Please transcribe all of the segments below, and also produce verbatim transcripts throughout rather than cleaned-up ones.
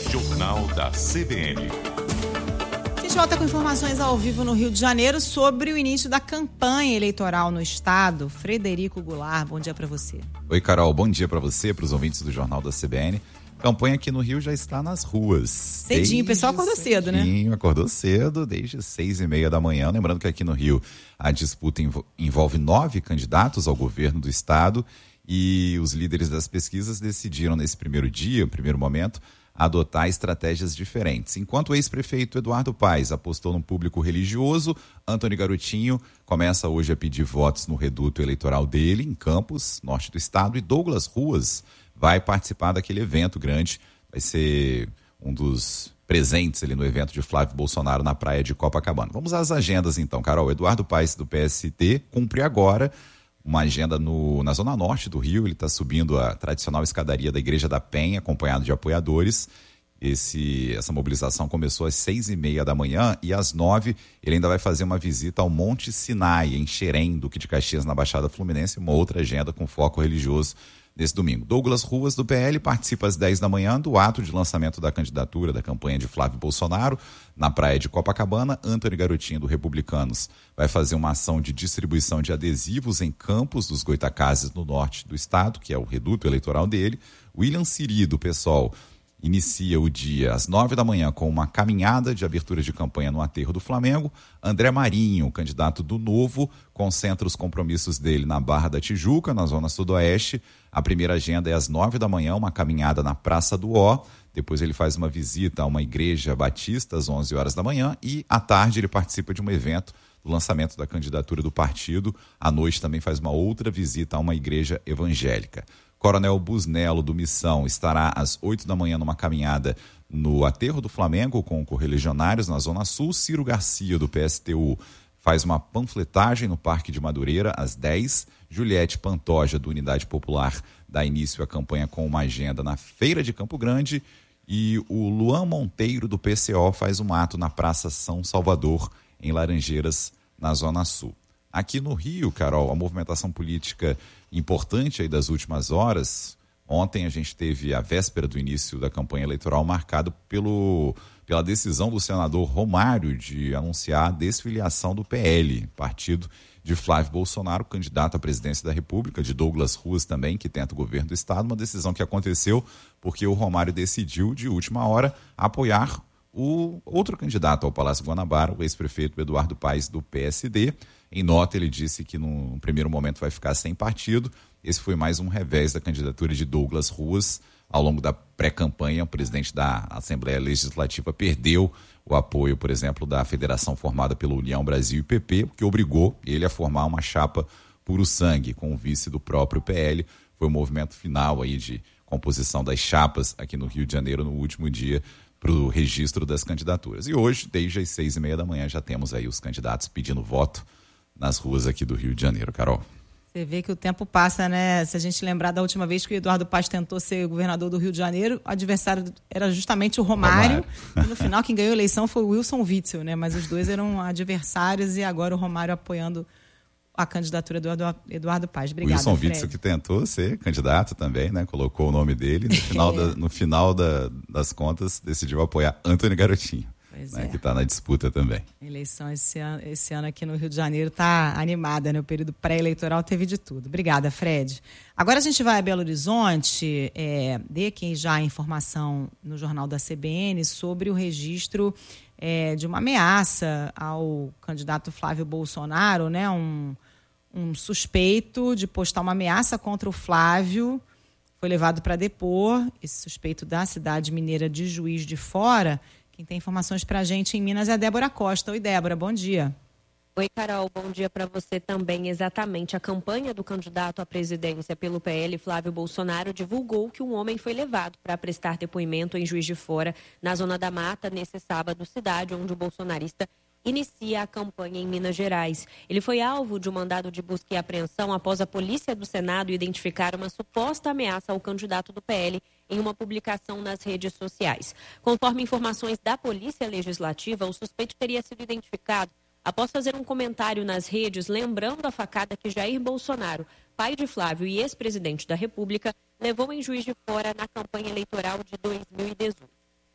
Jornal da C B N. A gente volta com informações ao vivo no Rio de Janeiro sobre o início da campanha eleitoral no estado. Frederico Goulart, bom dia para você. Oi, Carol, bom dia para você, para os ouvintes do Jornal da C B N. Campanha aqui no Rio já está nas ruas. Cedinho, desde o pessoal acordou cedinho, cedo, né? Sim, acordou cedo, desde seis e meia da manhã. Lembrando que aqui no Rio a disputa envolve nove candidatos ao governo do estado e os líderes das pesquisas decidiram nesse primeiro dia, primeiro momento, adotar estratégias diferentes. Enquanto o ex-prefeito Eduardo Paes apostou num público religioso, Antony Garotinho começa hoje a pedir votos no reduto eleitoral dele, em Campos, norte do estado, e Douglas Ruas vai participar daquele evento grande, vai ser um dos presentes ali no evento de Flávio Bolsonaro na praia de Copacabana. Vamos às agendas então, Carol. Eduardo Paes do P S D cumpre agora uma agenda no, na zona norte do Rio. Ele está subindo a tradicional escadaria da Igreja da Penha, acompanhado de apoiadores. Esse, essa mobilização começou às seis e meia da manhã e às nove ele ainda vai fazer uma visita ao Monte Sinai, em Xerém, Duque de Caxias, na Baixada Fluminense, uma outra agenda com foco religioso nesse domingo. Douglas Ruas, do P L, participa às dez da manhã do ato de lançamento da candidatura da campanha de Flávio Bolsonaro na praia de Copacabana. Antony Garotinho, do Republicanos, vai fazer uma ação de distribuição de adesivos em Campos dos Goitacazes, no norte do estado, que é o reduto eleitoral dele. William Siri, do PSOL, inicia o dia às nove da manhã com uma caminhada de abertura de campanha no aterro do Flamengo. André Marinho, candidato do Novo, concentra os compromissos dele na Barra da Tijuca, na zona sudoeste. A primeira agenda é às nove da manhã, uma caminhada na Praça do Ó. Depois ele faz uma visita a uma igreja batista às onze horas da manhã e à tarde ele participa de um evento do lançamento da candidatura do partido. À noite também faz uma outra visita a uma igreja evangélica. Coronel Busnello, do Missão, estará às oito da manhã numa caminhada no aterro do Flamengo com correligionários na Zona Sul. Ciro Garcia, do P S T U, faz uma panfletagem no Parque de Madureira às dez. Juliette Pantoja, do Unidade Popular, dá início à campanha com uma agenda na Feira de Campo Grande. E o Luan Monteiro, do P C O, faz um ato na Praça São Salvador, em Laranjeiras, na Zona Sul. Aqui no Rio, Carol, a movimentação política importante aí das últimas horas. Ontem a gente teve a véspera do início da campanha eleitoral marcado pelo, pela decisão do senador Romário de anunciar a desfiliação do P L, partido de Flávio Bolsonaro, candidato à presidência da República, de Douglas Ruas também, que tenta o governo do estado. Uma decisão que aconteceu porque o Romário decidiu, de última hora, apoiar o outro candidato ao Palácio Guanabara, o ex-prefeito Eduardo Paes, do P S D. Em nota, ele disse que no primeiro momento vai ficar sem partido. Esse foi mais um revés da candidatura de Douglas Ruas. Ao longo da pré-campanha, o presidente da Assembleia Legislativa perdeu o apoio, por exemplo, da federação formada pela União Brasil e P P, o que obrigou ele a formar uma chapa puro sangue com o vice do próprio P L. Foi o movimento final aí de composição das chapas aqui no Rio de Janeiro no último dia para o registro das candidaturas. E hoje, desde as seis e meia da manhã, já temos aí os candidatos pedindo voto nas ruas aqui do Rio de Janeiro, Carol. Você vê que o tempo passa, né? Se a gente lembrar da última vez que o Eduardo Paes tentou ser governador do Rio de Janeiro, o adversário era justamente o Romário. Romário. E no final, quem ganhou a eleição foi o Wilson Witzel, né? Mas os dois eram adversários e agora o Romário apoiando a candidatura do Eduardo Paes. Obrigada, Wilson Fred. Witzel, que tentou ser candidato também, né? Colocou o nome dele. No final, da, no final da, das contas, decidiu apoiar Antony Garotinho. Né, é. Que está na disputa também. A eleição esse ano, esse ano aqui no Rio de Janeiro está animada, né? O período pré-eleitoral teve de tudo. Obrigada, Fred. Agora a gente vai a Belo Horizonte, é, dê aqui já a informação no Jornal da C B N sobre o registro é, de uma ameaça ao candidato Flávio Bolsonaro, né? Um, um suspeito de postar uma ameaça contra o Flávio foi levado para depor, esse suspeito da cidade mineira de Juiz de Fora. Quem tem informações para a gente em Minas é a Débora Costa. Oi, Débora, bom dia. Oi, Carol, bom dia para você também. Exatamente, a campanha do candidato à presidência pelo P L, Flávio Bolsonaro, divulgou que um homem foi levado para prestar depoimento em Juiz de Fora, na Zona da Mata, nesse sábado, cidade onde o bolsonarista inicia a campanha em Minas Gerais. Ele foi alvo de um mandado de busca e apreensão após a Polícia do Senado identificar uma suposta ameaça ao candidato do P L em uma publicação nas redes sociais. Conforme informações da Polícia Legislativa, o suspeito teria sido identificado após fazer um comentário nas redes lembrando a facada que Jair Bolsonaro, pai de Flávio e ex-presidente da República, levou em Juiz de Fora na campanha eleitoral de dois mil e dezoito.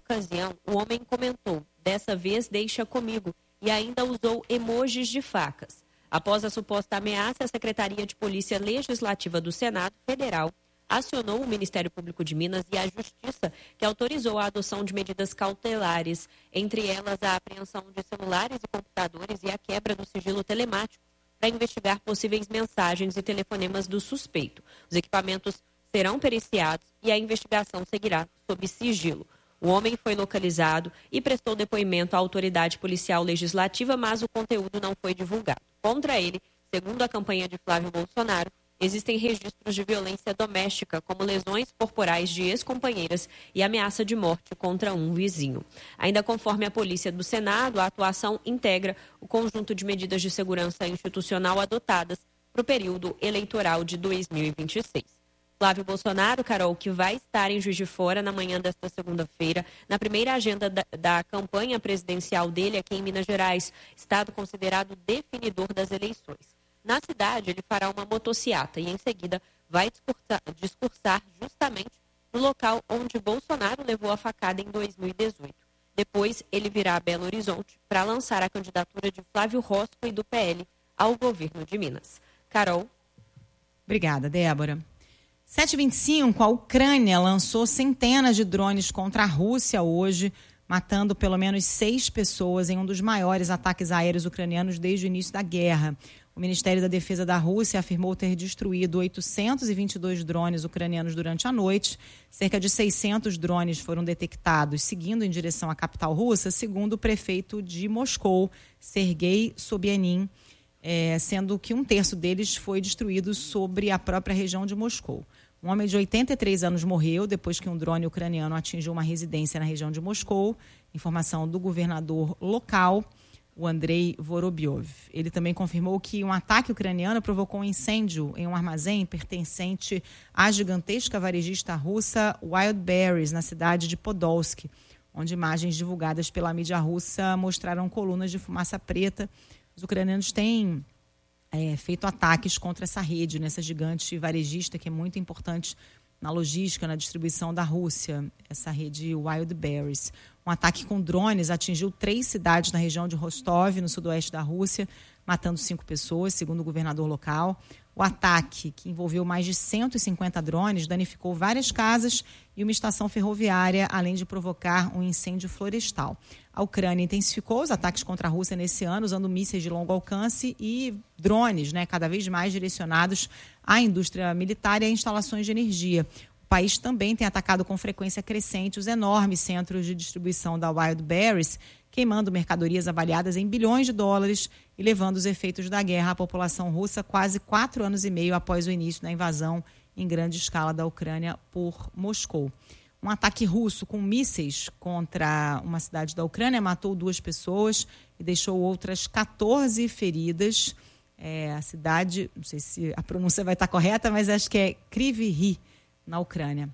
ocasião, o homem comentou: "Dessa vez deixa comigo", e ainda usou emojis de facas. Após a suposta ameaça, a Secretaria de Polícia Legislativa do Senado Federal acionou o Ministério Público de Minas e a Justiça, que autorizou a adoção de medidas cautelares, entre elas a apreensão de celulares e computadores e a quebra do sigilo telemático, para investigar possíveis mensagens e telefonemas do suspeito. Os equipamentos serão periciados e a investigação seguirá sob sigilo. O homem foi localizado e prestou depoimento à autoridade policial legislativa, mas o conteúdo não foi divulgado. Contra ele, segundo a campanha de Flávio Bolsonaro, existem registros de violência doméstica, como lesões corporais de ex-companheiras e ameaça de morte contra um vizinho. Ainda conforme a Polícia do Senado, a atuação integra o conjunto de medidas de segurança institucional adotadas para o período eleitoral de dois mil e vinte e seis. Flávio Bolsonaro, Carol, que vai estar em Juiz de Fora na manhã desta segunda-feira, na primeira agenda da, da campanha presidencial dele aqui em Minas Gerais, estado considerado definidor das eleições. Na cidade, ele fará uma motociata e, em seguida, vai discursar, discursar justamente no local onde Bolsonaro levou a facada em dois mil e dezoito. Depois, ele virá a Belo Horizonte para lançar a candidatura de Flávio Rosco e do P L ao governo de Minas. Carol. Obrigada, Débora. sete e vinte e cinco, a Ucrânia lançou centenas de drones contra a Rússia hoje, matando pelo menos seis pessoas em um dos maiores ataques aéreos ucranianos desde o início da guerra. O Ministério da Defesa da Rússia afirmou ter destruído oitocentos e vinte e dois drones ucranianos durante a noite. Cerca de seiscentos drones foram detectados seguindo em direção à capital russa, segundo o prefeito de Moscou, Sergei Sobyanin, é, sendo que um terço deles foi destruído sobre a própria região de Moscou. Um homem de oitenta e três anos morreu depois que um drone ucraniano atingiu uma residência na região de Moscou. Informação do governador local, o Andrei Vorobyov. Ele também confirmou que um ataque ucraniano provocou um incêndio em um armazém pertencente à gigantesca varejista russa Wildberries, na cidade de Podolsk, onde imagens divulgadas pela mídia russa mostraram colunas de fumaça preta. Os ucranianos têm é, feito ataques contra essa rede, nessa gigante varejista que é muito importante na logística, na distribuição da Rússia, essa rede Wildberries. Um ataque com drones atingiu três cidades na região de Rostov, no sudoeste da Rússia, matando cinco pessoas, segundo o governador local. O ataque, que envolveu mais de cento e cinquenta drones, danificou várias casas e uma estação ferroviária, além de provocar um incêndio florestal. A Ucrânia intensificou os ataques contra a Rússia nesse ano, usando mísseis de longo alcance e drones, né, cada vez mais direcionados à indústria militar e a instalações de energia. O país também tem atacado com frequência crescente os enormes centros de distribuição da Wildberries, queimando mercadorias avaliadas em bilhões de dólares e levando os efeitos da guerra à população russa quase quatro anos e meio após o início da invasão em grande escala da Ucrânia por Moscou. Um ataque russo com mísseis contra uma cidade da Ucrânia matou duas pessoas e deixou outras quatorze feridas. É, a cidade, não sei se a pronúncia vai estar correta, mas acho que é Kryvyi Rih, na Ucrânia.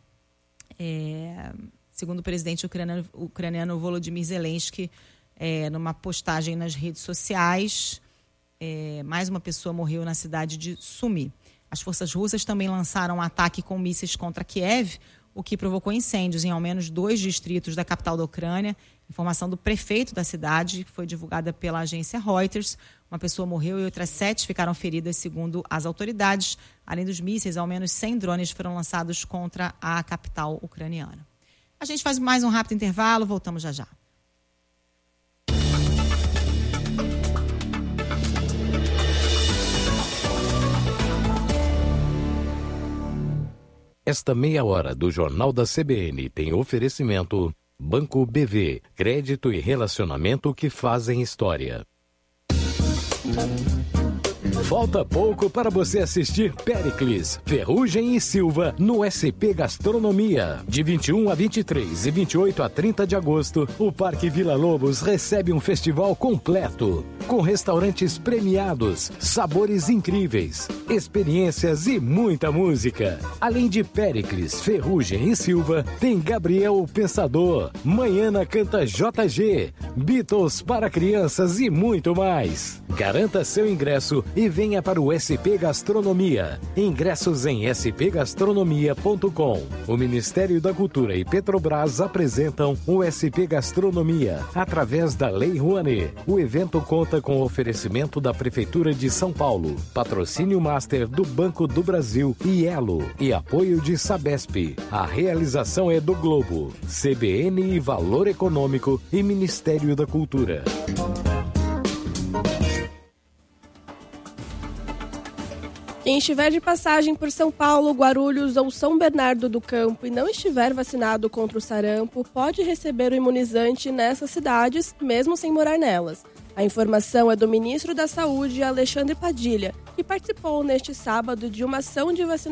É, segundo o presidente ucraniano, ucraniano Volodymyr Zelensky, é, numa postagem nas redes sociais, é, mais uma pessoa morreu na cidade de Sumy. As forças russas também lançaram um ataque com mísseis contra Kiev, o que provocou incêndios em ao menos dois distritos da capital da Ucrânia. Informação do prefeito da cidade, que foi divulgada pela agência Reuters. Uma pessoa morreu e outras sete ficaram feridas, segundo as autoridades. Além dos mísseis, ao menos cem drones foram lançados contra a capital ucraniana. A gente faz mais um rápido intervalo, voltamos já já. Esta meia hora do Jornal da C B N tem oferecimento Banco B V, crédito e relacionamento que fazem história. Falta pouco para você assistir Péricles, Ferrugem e Silva no S P Gastronomia. De vinte e um a vinte e três e vinte e oito a trinta de agosto, o Parque Vila Lobos recebe um festival completo, com restaurantes premiados, sabores incríveis, experiências e muita música. Além de Péricles, Ferrugem e Silva, tem Gabriel o Pensador, Manhana canta J G, Beatles para crianças e muito mais. Garanta seu ingresso e e venha para o S P Gastronomia. Ingressos em s p gastronomia ponto com. O Ministério da Cultura e Petrobras apresentam o S P Gastronomia, através da Lei Rouanet. O evento conta com oferecimento da Prefeitura de São Paulo, patrocínio master do Banco do Brasil e Elo, e apoio de Sabesp. A realização é do Globo, C B N e Valor Econômico e Ministério da Cultura. Quem estiver de passagem por São Paulo, Guarulhos ou São Bernardo do Campo e não estiver vacinado contra o sarampo, pode receber o imunizante nessas cidades, mesmo sem morar nelas. A informação é do ministro da Saúde, Alexandre Padilha, que participou neste sábado de uma ação de vacinação